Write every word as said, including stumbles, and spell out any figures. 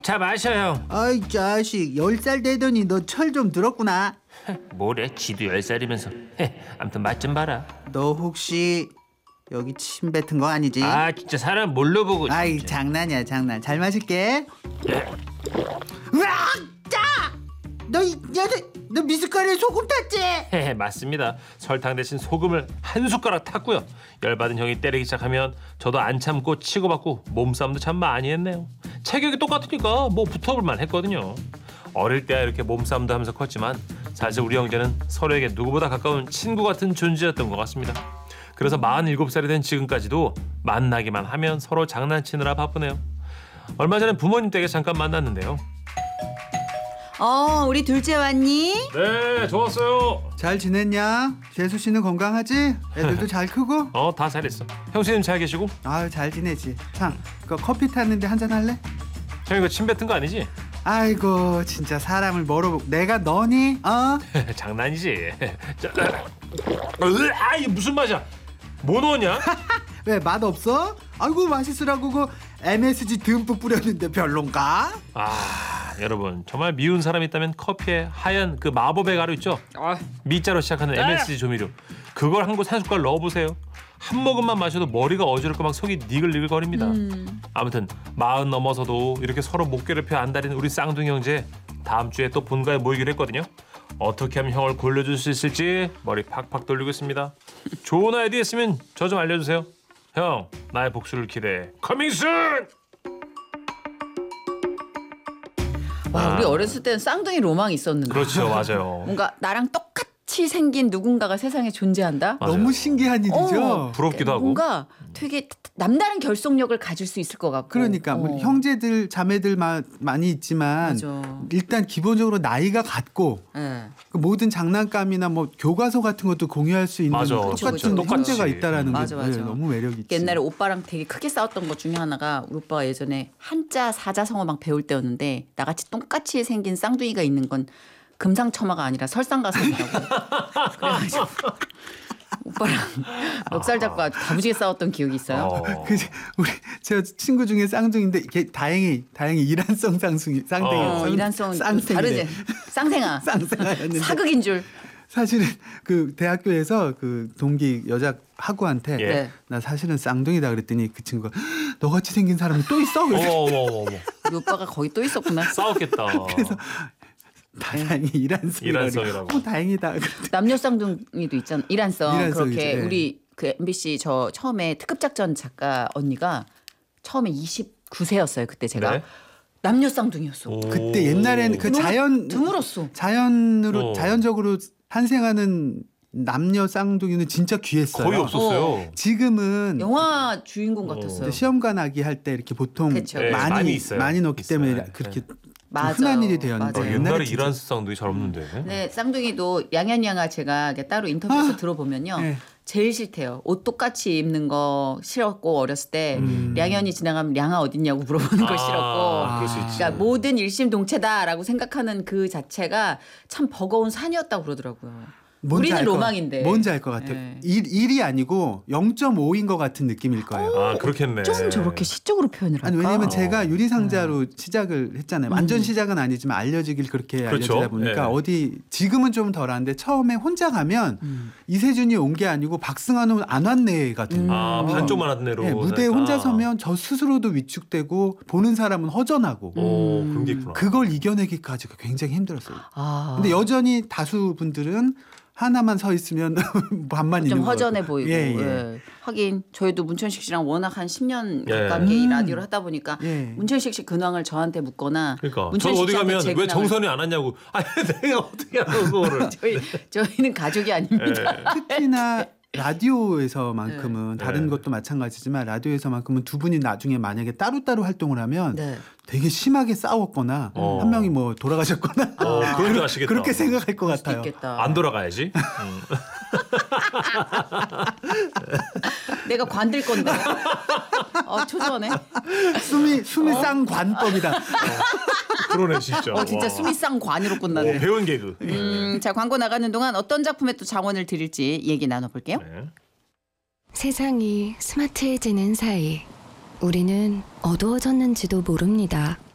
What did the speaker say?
자, 마셔 형. 아이 자식, 열 살 되더니 너 철 좀 들었구나. 뭐래? 지도 열 살이면서. 아무튼 맛 좀 봐라. 너 혹시 여기 침 뱉은 거 아니지? 아, 진짜 사람 뭘로 보고. 아이 진짜. 장난이야 장난. 잘 마실게. 으악! 짜! 너 이 녀석, 너 미숫가루에 소금 탔지? 맞습니다. 설탕 대신 소금을 한 숟가락 탔고요. 열받은 형이 때리기 시작하면 저도 안 참고 치고받고 몸싸움도 참 많이 했네요. 체격이 똑같으니까 뭐 붙어볼만 했거든요. 어릴 때 이렇게 몸싸움도 하면서 컸지만 사실 우리 형제는 서로에게 누구보다 가까운 친구 같은 존재였던 것 같습니다. 그래서 마흔일곱 살이 된 지금까지도 만나기만 하면 서로 장난치느라 바쁘네요. 얼마 전에 부모님 댁에 잠깐 만났는데요. 어, 우리 둘째 왔니? 네, 좋았어요. 잘 지냈냐? 재수 씨는 건강하지? 애들도 잘 크고? 어, 다 잘했어. 형수님 잘 계시고? 아유 잘 지내지. 참, 그 커피 탔는데 한잔 할래? 형 이거 침 뱉은 거 아니지? 아이고 진짜 사람을 뭐로 내가 너니? 어? 장난이지. 자, 아, 이게 무슨 맛이야? 뭐 넣었냐? 왜 맛없어? 아이고 맛있으라고 그 엠에스지 듬뿍 뿌렸는데 별론가? 아, 여러분 정말 미운 사람 있다면 커피에 하얀 그 마법의 가루 있죠? 미자로 시작하는 엠에스지 조미료, 그걸 한 곳 한 숟갈 넣어보세요. 한 모금만 마셔도 머리가 어지럽고 막 속이 니글니글거립니다. 음. 아무튼 마흔 넘어서도 이렇게 서로 목 괴롭혀 안달인 우리 쌍둥이 형제, 다음 주에 또 본가에 모이기로 했거든요. 어떻게 하면 형을 골려줄 수 있을지 머리 팍팍 돌리고 있습니다. 좋은 아이디어 있으면 저 좀 알려주세요. 형, 나의 복수를 기대해. 커밍 순! 와, 우리 어렸을 때는 쌍둥이 로망이 있었는데. 그렇죠, 맞아요. 뭔가 나랑 똑같이 생긴 누군가가 세상에 존재한다. 맞아요. 너무 신기한 일이죠. 어. 부럽기도 하고. 뭔가 되게 남다른 결속력을 가질 수 있을 것 같고. 그러니까 뭐 어. 형제들 자매들 마, 많이 있지만 맞아. 일단 기본적으로 나이가 같고 네. 그 모든 장난감이나 뭐 교과서 같은 것도 공유할 수 있는 맞아. 똑같은 그쵸, 그쵸. 형제가 똑같이. 있다라는 맞아, 게 맞아. 네, 너무 매력 있지. 옛날에 오빠랑 되게 크게 싸웠던 것 중에 하나가, 우리 오빠가 예전에 한자 사자성어 막 배울 때였는데 나같이 똑같이 생긴 쌍둥이가 있는 건 금상첨화가 아니라 설상가상이라고. 그래가지고 오빠랑 멱살 잡고 아주 다부지게 싸웠던 기억이 있어요. 어. 그 우리 제 친구 중에 쌍둥이인데 이게 다행히 다행히 일란성 쌍둥이 쌍둥이 어, 이란성은 좀 쌍둥이래. 다르지. 쌍생아. 쌍생아였는데 사극인 줄. 사실은 그 대학교에서 그 동기 여자 학우한테 예. 네. 나 사실은 쌍둥이다 그랬더니 그 친구가 너같이 생긴 사람이 또 있어? 어머 그래서 어머 어머 어머. 우리 오빠가 거기 또 있었구나. 싸웠겠다. 그래서 다행히 일란성이라고. 일란성이라고. 어, 다행이다. 그랬더니 남녀 쌍둥이도 있잖아. 이란성. 이란성이죠. 그렇게 예. 우리 그 엠비씨 저 처음에 특급 작전 작가 언니가 처음에 이십구 세였어요. 그때 제가 네? 남녀 쌍둥이였어. 오. 그때 옛날에는 그 너무 자연 드물었어. 자연으로 어. 자연적으로 탄생하는 남녀 쌍둥이는 진짜 귀했어요. 거의 없었어요. 어. 지금은 영화 주인공 어. 같았어요. 이제 시험관 아기 할 때 이렇게 보통 그쵸. 네, 많이 많이 많이, 있어요. 넣기 있어요. 때문에 네. 그렇게 좀 맞아요. 흔한 일이 되었는데 맞아요. 어, 옛날에 옛날에 진짜- 이란 쌍둥이 잘 없는데. 네, 쌍둥이도 양현양아 제가 따로 인터뷰에서 아. 들어보면요. 네. 제일 싫대요. 옷 똑같이 입는 거 싫었고, 어렸을 때 음. 량현이 지나가면 량아 어딨냐고 물어보는 거 아, 싫었고. 그럴 수 있지. 그러니까 모든 일심동체다라고 생각하는 그 자체가 참 버거운 산이었다고 그러더라고요. 뭔지 우리는 알 것- 로망인데. 뭔지 알 것 같아요. 네. 일, 일이 아니고 영 점 오인 것 같은 느낌일 거예요. 아, 그렇겠네. 좀 저렇게 시적으로 표현을 할까? 아니 왜냐면 어. 제가 유리상자로 시작을 했잖아요. 완전 시작은 아니지만 알려지길 그렇게 그렇죠. 알려지다 보니까 네. 어디 지금은 좀 덜한데 처음에 혼자 가면 음. 이세준이 온 게 아니고 박승환은 안 왔네 같은. 아, 반쪽만 하던데로. 네, 무대에 그러니까. 혼자 서면 저 스스로도 위축되고 보는 사람은 허전하고 오, 그런 게 있구나. 그걸 이겨내기까지가 굉장히 힘들었어요. 아, 근데 여전히 다수 분들은 하나만 서 있으면 반만 있는 좀 것 허전해 같고. 보이고. 예, 예. 예. 하긴 저희도 문천식 씨랑 워낙 한 십 년 예. 가깝게 이 음. 라디오를 하다 보니까 예. 문천식 씨 근황을 저한테 묻거나 그러니까 저 문천식 어디 씨한테 가면 제 왜 근황을- 정선이 안 왔냐고. 아니 내가 어떻게 하는 그거를. 저희 저희는 가족이 아닙니다. 예. 특히나 라디오에서만큼은 네. 다른 네. 것도 마찬가지지만 라디오에서만큼은 두 분이 나중에 만약에 따로따로 활동을 하면 네. 되게 심하게 싸웠거나 어. 한 명이 뭐 돌아가셨거나 어, 그런 줄 아시겠다. 그렇게 생각할 것 그럴 수도 같아요. 있겠다. 안 돌아가야지. 음. 내가 관들 건데. 어, 초조하네. 숨이 숨이 쌍관법이다. 그러네 진짜. 어, 진짜 와. 숨이 쌍 관으로 오, 끝나네. 배운 개그. 음, 자, 광고 나가는 동안 어떤 작품에 또 장원을 드릴지 얘기 나눠볼게요. 네. 세상이 스마트해지는 사이 우리는 어두워졌는지도 모릅니다.